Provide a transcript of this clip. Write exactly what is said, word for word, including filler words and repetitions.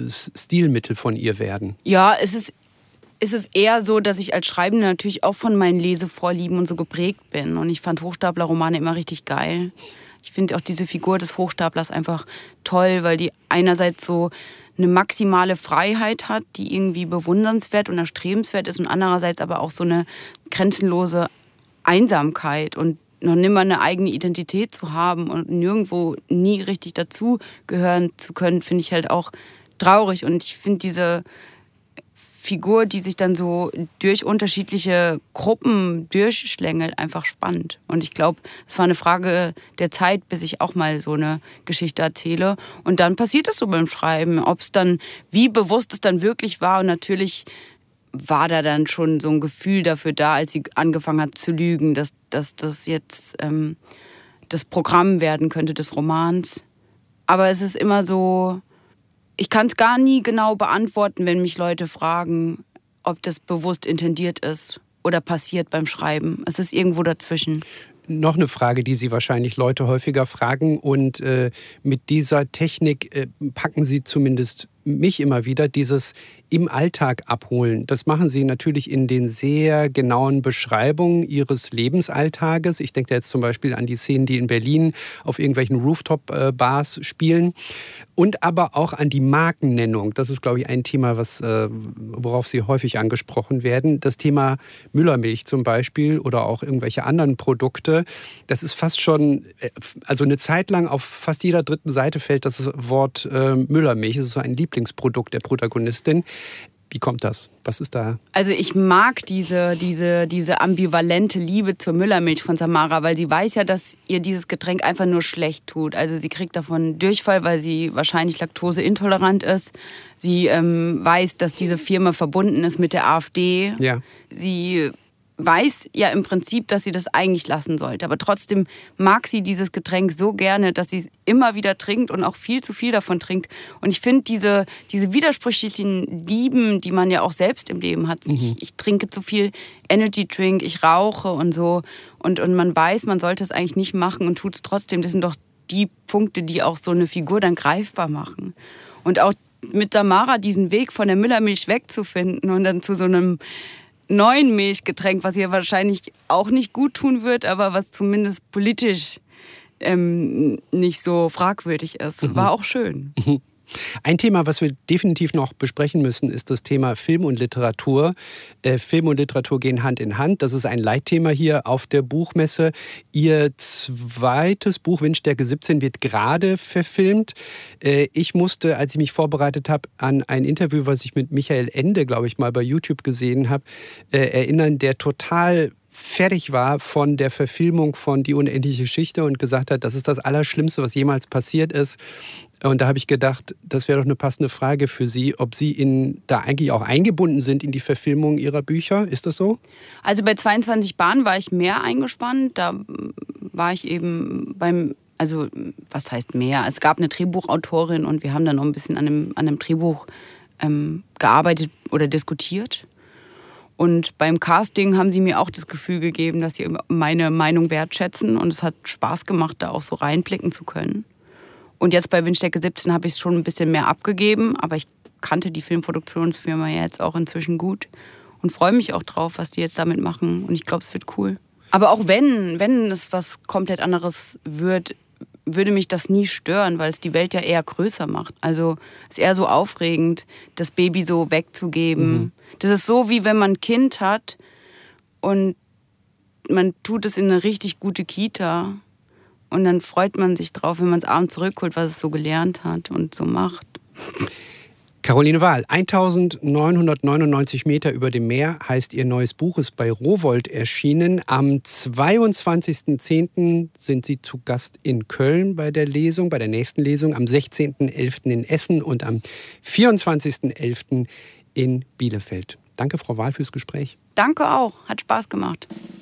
Stilmittel von ihr werden? Ja, es ist, es ist eher so, dass ich als Schreibende natürlich auch von meinen Lesevorlieben und so geprägt bin. Und ich fand Hochstapler-Romane immer richtig geil. Ich finde auch diese Figur des Hochstaplers einfach toll, weil die einerseits so eine maximale Freiheit hat, die irgendwie bewundernswert und erstrebenswert ist und andererseits aber auch so eine grenzenlose Einsamkeit und noch nimmer eine eigene Identität zu haben und nirgendwo nie richtig dazugehören zu können, finde ich halt auch traurig. Und ich finde diese Figur, die sich dann so durch unterschiedliche Gruppen durchschlängelt, einfach spannend. Und ich glaube, es war eine Frage der Zeit, bis ich auch mal so eine Geschichte erzähle. Und dann passiert es so beim Schreiben, ob es dann, wie bewusst es dann wirklich war. Und natürlich war da dann schon so ein Gefühl dafür da, als sie angefangen hat zu lügen, dass, dass das jetzt ähm, das Programm werden könnte des Romans. Aber es ist immer so, ich kann es gar nie genau beantworten, wenn mich Leute fragen, ob das bewusst intendiert ist oder passiert beim Schreiben. Es ist irgendwo dazwischen. Noch eine Frage, die Sie wahrscheinlich Leute häufiger fragen. Und äh, mit dieser Technik äh, packen Sie zumindest mich immer wieder, dieses im Alltag abholen. Das machen Sie natürlich in den sehr genauen Beschreibungen Ihres Lebensalltages. Ich denke da jetzt zum Beispiel an die Szenen, die in Berlin auf irgendwelchen Rooftop-Bars spielen. Und aber auch an die Markennennung. Das ist, glaube ich, ein Thema, was, worauf Sie häufig angesprochen werden. Das Thema Müllermilch zum Beispiel oder auch irgendwelche anderen Produkte. Das ist fast schon, also eine Zeit lang auf fast jeder dritten Seite fällt das Wort äh, Müllermilch. Das ist so ein Lieblingsprodukt der Protagonistin. Wie kommt das? Was ist da? Also ich mag diese, diese, diese ambivalente Liebe zur Müllermilch von Samara, weil sie weiß ja, dass ihr dieses Getränk einfach nur schlecht tut. Also sie kriegt davon Durchfall, weil sie wahrscheinlich laktoseintolerant ist. Sie ähm, weiß, dass diese Firma verbunden ist mit der AfD. Ja. Sie weiß ja im Prinzip, dass sie das eigentlich lassen sollte. Aber trotzdem mag sie dieses Getränk so gerne, dass sie es immer wieder trinkt und auch viel zu viel davon trinkt. Und ich finde diese, diese widersprüchlichen Lieben, die man ja auch selbst im Leben hat. Mhm. Ich, ich trinke zu viel Energy Drink, ich rauche und so. Und, und man weiß, man sollte es eigentlich nicht machen und tut es trotzdem. Das sind doch die Punkte, die auch so eine Figur dann greifbar machen. Und auch mit Samara diesen Weg von der Müllermilch wegzufinden und dann zu so einem neuen Milchgetränk, was ihr wahrscheinlich auch nicht gut tun wird, aber was zumindest politisch ähm, nicht so fragwürdig ist. Mhm. War auch schön. Mhm. Ein Thema, was wir definitiv noch besprechen müssen, ist das Thema Film und Literatur. Äh, Film und Literatur gehen Hand in Hand. Das ist ein Leitthema hier auf der Buchmesse. Ihr zweites Buch, Windstärke siebzehn, wird gerade verfilmt. Äh, ich musste, als ich mich vorbereitet habe, an ein Interview, was ich mit Michael Ende, glaube ich, mal bei YouTube gesehen habe, äh, erinnern, der total fertig war von der Verfilmung von Die unendliche Geschichte und gesagt hat, das ist das Allerschlimmste, was jemals passiert ist. Und da habe ich gedacht, das wäre doch eine passende Frage für Sie, ob Sie in, da eigentlich auch eingebunden sind in die Verfilmung Ihrer Bücher. Ist das so? Also bei zweiundzwanzig Bahnen war ich mehr eingespannt. Da war ich eben beim, also was heißt mehr? Es gab eine Drehbuchautorin und wir haben dann noch ein bisschen an einem, an einem Drehbuch ähm, gearbeitet oder diskutiert. Und beim Casting haben sie mir auch das Gefühl gegeben, dass sie meine Meinung wertschätzen. Und es hat Spaß gemacht, da auch so reinblicken zu können. Und jetzt bei Windstärke siebzehn habe ich es schon ein bisschen mehr abgegeben. Aber ich kannte die Filmproduktionsfirma ja jetzt auch inzwischen gut. Und freue mich auch drauf, was die jetzt damit machen. Und ich glaube, es wird cool. Aber auch wenn, wenn es was komplett anderes wird, würde mich das nie stören, weil es die Welt ja eher größer macht. Also es ist eher so aufregend, das Baby so wegzugeben. Mhm. Das ist so, wie wenn man ein Kind hat und man tut es in eine richtig gute Kita und dann freut man sich drauf, wenn man es abends zurückholt, was es so gelernt hat und so macht. Caroline Wahl, eintausendneunhundertneunundneunzig Meter über dem Meer heißt ihr neues Buch, ist bei Rowohlt erschienen. Am zweiundzwanzigsten zehnten sind Sie zu Gast in Köln bei der Lesung, bei der nächsten Lesung, am sechzehnten elften in Essen und am vierundzwanzigsten elften in Bielefeld. Danke, Frau Wahl, fürs Gespräch. Danke auch, hat Spaß gemacht.